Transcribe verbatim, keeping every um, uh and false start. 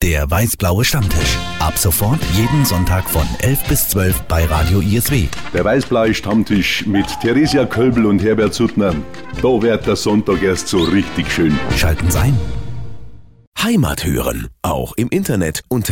Der weiß-blaue Stammtisch. Ab sofort jeden Sonntag von elf bis zwölf bei Radio I S W. Der weiß-blaue Stammtisch mit Theresia Kölbel und Herbert Suttner. Da wird der Sonntag erst so richtig schön. Schalten Sie ein. Heimat hören, auch im Internet unter